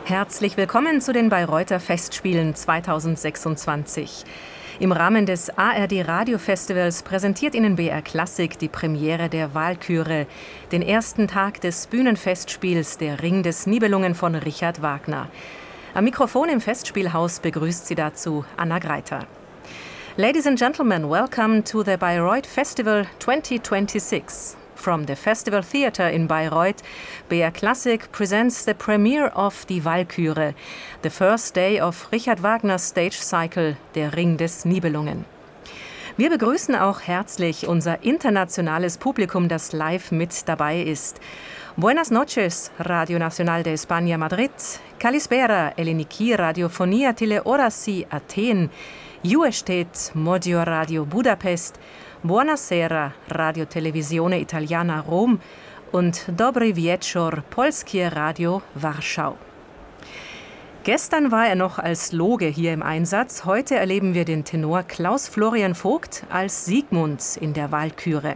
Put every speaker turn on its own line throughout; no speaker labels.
Herzlich willkommen zu den Bayreuther Festspielen 2026. Im Rahmen des ARD Radiofestivals präsentiert Ihnen BR Klassik die Premiere der Walküre, den ersten Tag des Bühnenfestspiels Der Ring des Nibelungen von Richard Wagner. Am Mikrofon im Festspielhaus begrüßt Sie dazu Anna Greiter. Ladies and gentlemen, welcome to the Bayreuth Festival 2026. From the Festival Theatre in Bayreuth, BR Classic presents the premiere of Die Walküre, the first day of Richard Wagners stage cycle Der Ring des Nibelungen. Wir begrüßen auch herzlich unser internationales Publikum, das live mit dabei ist. Buenas noches, Radio Nacional de España Madrid, Kalispera, Eleniki Radiofonia Teleorasi Athen, Juestet Modio Radio Budapest, Buonasera, Radio Televisione Italiana Rom und Dobry Wieczór, Polskie Radio Warschau. Gestern war er noch als Loge hier im Einsatz. Heute erleben wir den Tenor Klaus Florian Vogt als Siegmund in der Walküre.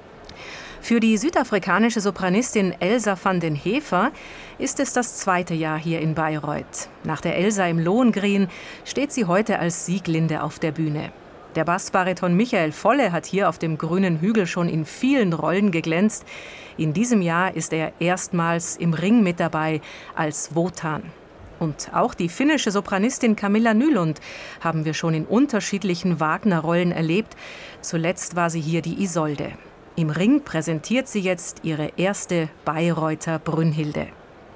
Für die südafrikanische Sopranistin Elsa van den Heever ist es das zweite Jahr hier in Bayreuth. Nach der Elsa im Lohengrin steht sie heute als Sieglinde auf der Bühne. Der Bassbariton Michael Volle hat hier auf dem grünen Hügel schon in vielen Rollen geglänzt. In diesem Jahr ist er erstmals im Ring mit dabei als Wotan. Und auch die finnische Sopranistin Camilla Nylund haben wir schon in unterschiedlichen Wagner-Rollen erlebt. Zuletzt war sie hier die Isolde. Im Ring präsentiert sie jetzt ihre erste Bayreuther Brünnhilde.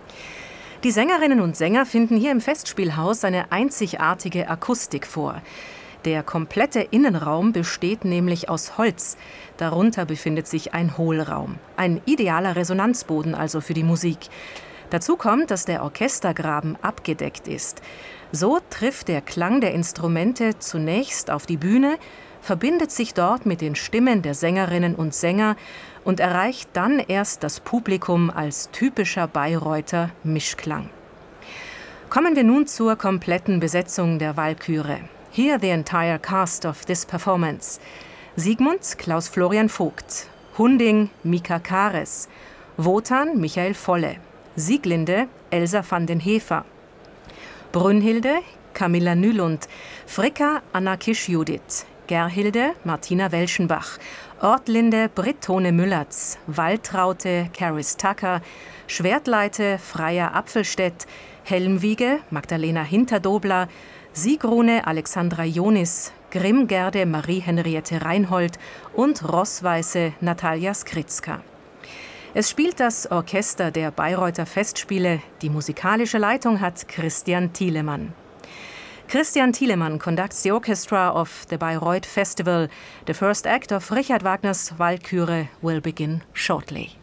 Die Sängerinnen und Sänger finden hier im Festspielhaus eine einzigartige Akustik vor. Der komplette Innenraum besteht nämlich aus Holz. Darunter befindet sich ein Hohlraum. Ein idealer Resonanzboden also für die Musik. Dazu kommt, dass der Orchestergraben abgedeckt ist. So trifft der Klang der Instrumente zunächst auf die Bühne, verbindet sich dort mit den Stimmen der Sängerinnen und Sänger und erreicht dann erst das Publikum als typischer Bayreuther Mischklang. Kommen wir nun zur kompletten Besetzung der Walküre. Here the entire cast of this performance. Siegmund, Klaus Florian Vogt. Hunding, Mika Kares. Wotan, Michael Volle. Sieglinde, Elsa van den Heever. Brünnhilde, Camilla Nylund. Fricka, Anna Kisch-Judith. Gerhilde, Martina Welschenbach. Ortlinde, Britt Tone Müllertz. Waltraute, Caris Tucker. Schwertleite, Freya Apfelstedt. Helmwiege, Magdalena Hinterdobler. Siegrune Alexandra Jonis, Grimmgerde Marie-Henriette Reinhold und Rossweiße Natalia Skritzka. Es spielt das Orchester der Bayreuther Festspiele. Die musikalische Leitung hat Christian Thielemann. Christian Thielemann conducts the orchestra of the Bayreuth Festival. The first act of Richard Wagner's Walküre will begin shortly.